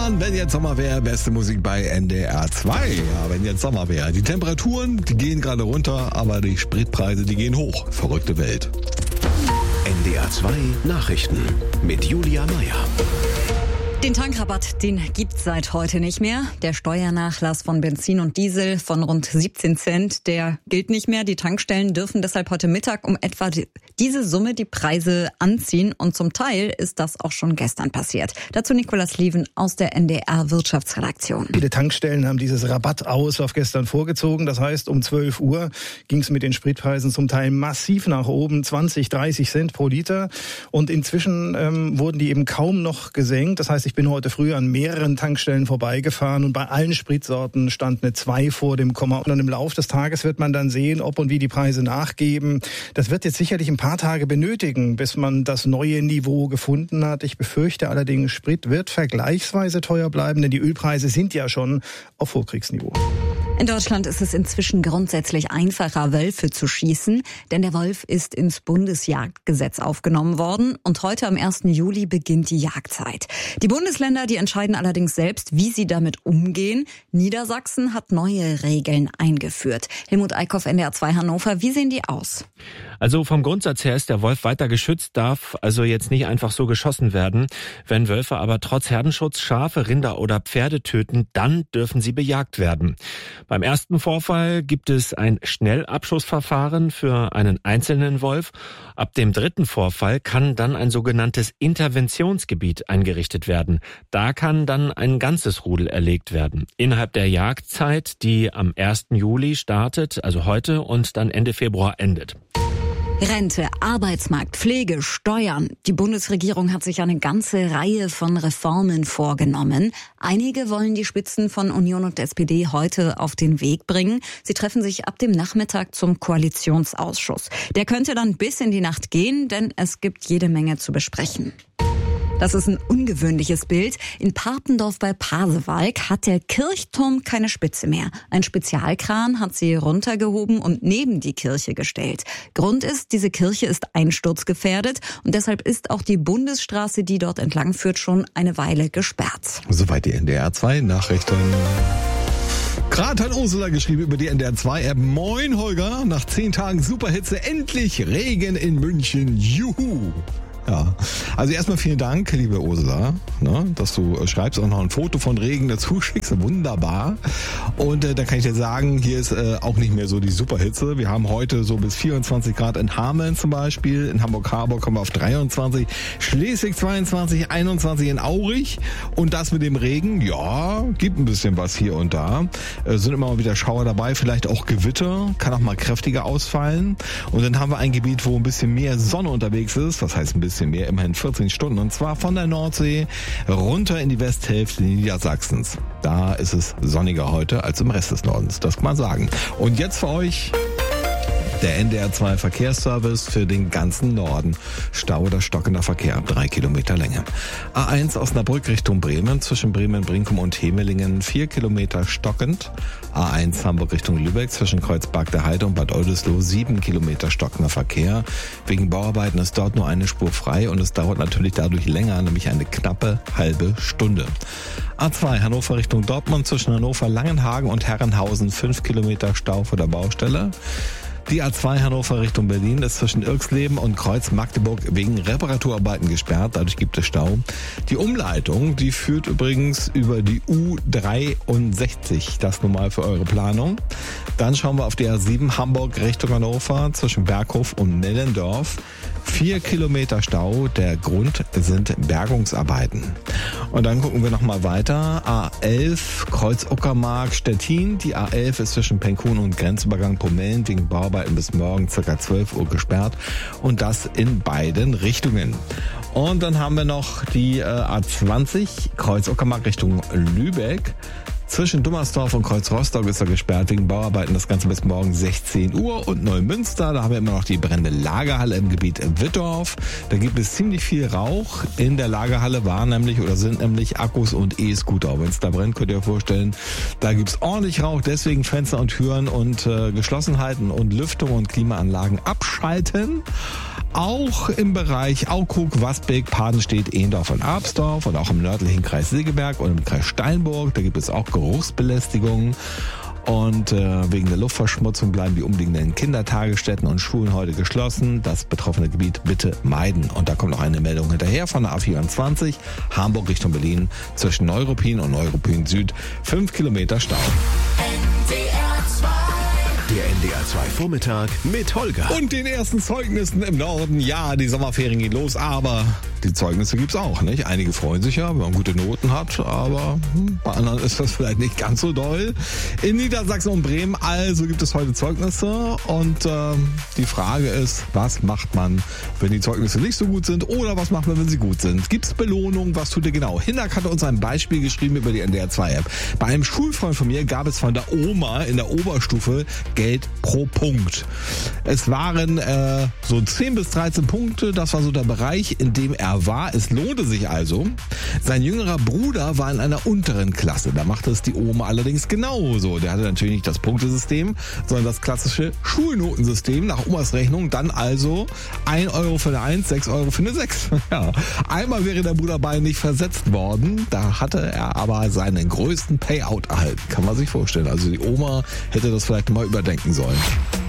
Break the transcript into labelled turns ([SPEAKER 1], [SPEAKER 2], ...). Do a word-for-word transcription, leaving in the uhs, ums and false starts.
[SPEAKER 1] Julian, wenn jetzt Sommer wäre, beste Musik bei N D R zwei. Ja, wenn jetzt Sommer wäre. Die Temperaturen, die gehen gerade runter, aber die Spritpreise, die gehen hoch. Verrückte Welt.
[SPEAKER 2] N D R zwei Nachrichten mit Julia Meyer.
[SPEAKER 3] Den Tankrabatt, den gibt's seit heute nicht mehr. Der Steuernachlass von Benzin und Diesel von rund siebzehn Cent, der gilt nicht mehr. Die Tankstellen dürfen deshalb heute Mittag um etwa die, diese Summe die Preise anziehen. Und zum Teil ist das auch schon gestern passiert. Dazu Nicolas Lieven aus der N D R Wirtschaftsredaktion.
[SPEAKER 4] Viele Tankstellen haben dieses Rabatt aus auf gestern vorgezogen. Das heißt, um zwölf Uhr ging es mit den Spritpreisen zum Teil massiv nach oben. zwanzig, dreißig Cent pro Liter. Und inzwischen ähm, wurden die eben kaum noch gesenkt. Das heißt, ich bin heute früh an mehreren Tankstellen vorbeigefahren und bei allen Spritsorten stand eine zwei vor dem Komma. Und im Laufe des Tages wird man dann sehen, ob und wie die Preise nachgeben. Das wird jetzt sicherlich ein paar Tage benötigen, bis man das neue Niveau gefunden hat. Ich befürchte allerdings, Sprit wird vergleichsweise teuer bleiben, denn die Ölpreise sind ja schon auf Vorkriegsniveau.
[SPEAKER 3] In Deutschland ist es inzwischen grundsätzlich einfacher, Wölfe zu schießen, denn der Wolf ist ins Bundesjagdgesetz aufgenommen worden und heute am ersten Juli beginnt die Jagdzeit. Die Bundesländer, die entscheiden allerdings selbst, wie sie damit umgehen. Niedersachsen hat neue Regeln eingeführt. Helmut Eickhoff, N D R zwei Hannover, wie sehen die aus?
[SPEAKER 5] Also vom Grundsatz her ist der Wolf weiter geschützt, darf also jetzt nicht einfach so geschossen werden. Wenn Wölfe aber trotz Herdenschutz Schafe, Rinder oder Pferde töten, dann dürfen sie bejagt werden. Beim ersten Vorfall gibt es ein Schnellabschussverfahren für einen einzelnen Wolf. Ab dem dritten Vorfall kann dann ein sogenanntes Interventionsgebiet eingerichtet werden. Da kann dann ein ganzes Rudel erlegt werden. Innerhalb der Jagdzeit, die am ersten Juli startet, also heute, und dann Ende Februar endet.
[SPEAKER 3] Rente, Arbeitsmarkt, Pflege, Steuern. Die Bundesregierung hat sich eine ganze Reihe von Reformen vorgenommen. Einige wollen die Spitzen von Union und S P D heute auf den Weg bringen. Sie treffen sich ab dem Nachmittag zum Koalitionsausschuss. Der könnte dann bis in die Nacht gehen, denn es gibt jede Menge zu besprechen. Das ist ein ungewöhnliches Bild. In Papendorf bei Pasewalk hat der Kirchturm keine Spitze mehr. Ein Spezialkran hat sie runtergehoben und neben die Kirche gestellt. Grund ist, diese Kirche ist einsturzgefährdet und deshalb ist auch die Bundesstraße, die dort entlang führt, schon eine Weile gesperrt.
[SPEAKER 1] Soweit die N D R zwei Nachrichten. Gerade hat Ursula geschrieben über die N D R zwei App. Moin Holger, nach zehn Tagen Superhitze, endlich Regen in München. Juhu! Ja, also erstmal vielen Dank, liebe Ursula, ne, dass du schreibst, auch noch ein Foto von Regen dazu schickst, wunderbar. Und äh, da kann ich dir sagen, hier ist äh, auch nicht mehr so die Superhitze. Wir haben heute so bis vierundzwanzig Grad in Hameln zum Beispiel, in Hamburg-Harburg kommen wir auf dreiundzwanzig, Schleswig zweiundzwanzig, einundzwanzig in Aurich. Und das mit dem Regen, ja, gibt ein bisschen was hier und da. Äh, sind immer mal wieder Schauer dabei, vielleicht auch Gewitter, kann auch mal kräftiger ausfallen. Und dann haben wir ein Gebiet, wo ein bisschen mehr Sonne unterwegs ist, was heißt ein bisschen mehr, immerhin vierzehn Stunden, und zwar von der Nordsee runter in die Westhälfte Niedersachsens. Da ist es sonniger heute als im Rest des Nordens, das kann man sagen. Und jetzt für euch der N D R zwei Verkehrsservice für den ganzen Norden. Stau oder stockender Verkehr, drei Kilometer Länge. A eins Osnabrück Richtung Bremen, zwischen Bremen-Brinkum und Hemelingen, vier Kilometer stockend. A eins Hamburg Richtung Lübeck, zwischen Kreuzberg der Heide und Bad Oldesloe, sieben Kilometer stockender Verkehr. Wegen Bauarbeiten ist dort nur eine Spur frei und es dauert natürlich dadurch länger, nämlich eine knappe halbe Stunde. A zwei Hannover Richtung Dortmund, zwischen Hannover, Langenhagen und Herrenhausen, fünf Kilometer Stau vor der Baustelle. Die A zwei Hannover Richtung Berlin ist zwischen Irxleben und Kreuz Magdeburg wegen Reparaturarbeiten gesperrt. Dadurch gibt es Stau. Die Umleitung, die führt übrigens über die U dreiundsechzig. Das normal für eure Planung. Dann schauen wir auf die A sieben Hamburg Richtung Hannover zwischen Berghof und Nellendorf. Vier Kilometer Stau. Der Grund sind Bergungsarbeiten. Und dann gucken wir nochmal weiter. A elf Kreuz-Uckermark Stettin. Die A elf ist zwischen Penkun und Grenzübergang Pomellen wegen Bauarbeiten bis morgen ca. zwölf Uhr gesperrt. Und das in beiden Richtungen. Und dann haben wir noch die äh, A zwanzig Kreuz-Uckermark Richtung Lübeck. Zwischen Dummersdorf und Kreuz Rostock ist er gesperrt wegen Bauarbeiten. Das Ganze bis morgen sechzehn Uhr. Und Neumünster, da haben wir immer noch die brennende Lagerhalle im Gebiet Wittorf. Da gibt es ziemlich viel Rauch. In der Lagerhalle waren nämlich oder sind nämlich Akkus und E-Scooter. Wenn es da brennt, könnt ihr euch vorstellen, da gibt es ordentlich Rauch. Deswegen Fenster und Türen und äh, geschlossen halten und Lüftung und Klimaanlagen abschalten. Auch im Bereich Aukrug, Wasbeck, Padenstedt, Ehendorf und Arbsdorf und auch im nördlichen Kreis Segeberg und im Kreis Steinburg. Da gibt es auch Geruchsbelästigungen. Und äh, wegen der Luftverschmutzung bleiben die umliegenden Kindertagesstätten und Schulen heute geschlossen. Das betroffene Gebiet bitte meiden. Und da kommt noch eine Meldung hinterher von der A vierundzwanzig, Hamburg Richtung Berlin, zwischen Neuruppin und Neuruppin Süd. Fünf Kilometer Stau.
[SPEAKER 2] Der N D R zwei Vormittag mit Holger.
[SPEAKER 1] Und den ersten Zeugnissen im Norden. Ja, die Sommerferien gehen los, aber die Zeugnisse gibt's auch, nicht? Einige freuen sich ja, wenn man gute Noten hat, aber hm, bei anderen ist das vielleicht nicht ganz so doll. In Niedersachsen und Bremen also gibt es heute Zeugnisse und äh, die Frage ist, was macht man, wenn die Zeugnisse nicht so gut sind oder was macht man, wenn sie gut sind? Gibt's Belohnung? Was tut ihr genau? Hinak hat uns ein Beispiel geschrieben über die N D R zwei App. Bei einem Schulfreund von mir gab es von der Oma in der Oberstufe Geld pro Punkt. Es waren äh, so zehn bis dreizehn Punkte, das war so der Bereich, in dem er war. Es lohnte sich also. Sein jüngerer Bruder war in einer unteren Klasse. Da machte es die Oma allerdings genauso. Der hatte natürlich nicht das Punktesystem, sondern das klassische Schulnotensystem nach Omas Rechnung. Dann also ein Euro für eine eins, sechs Euro für eine sechs. Ja. Einmal wäre der Bruder bei nicht versetzt worden. Da hatte er aber seinen größten Payout erhalten. Kann man sich vorstellen. Also die Oma hätte das vielleicht mal überdenken sollen.